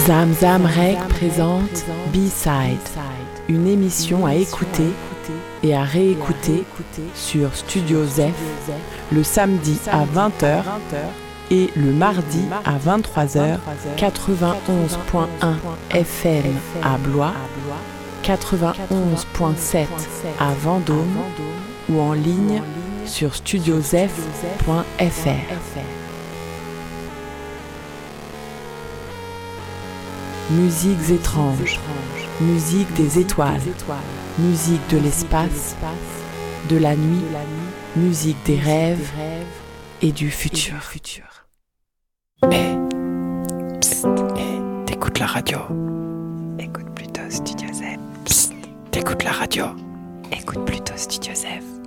Zamzam Rec présente B-Side, une émission à écouter et à réécouter sur Studio Zef le samedi à 20h et le mardi à 23h, 91.1 FM à Blois, 91.7 à Vendôme ou en ligne sur studiozef.fr. Musiques étranges, musique des étoiles, musique de l'espace, de la nuit, musique des rêves et du futur. T'écoutes la radio. Écoute plutôt Studio Zef. T'écoutes la radio. Écoute plutôt Studio Zef.